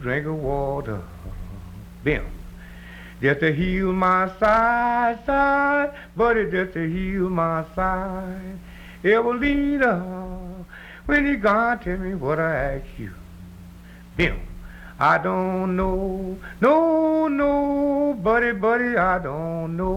drink of water. Bim. Just to heal my side, buddy, just to heal my side. Evelina, when you gonna tell me what I asked you? Bim. I don't know, no, no, buddy, I don't know.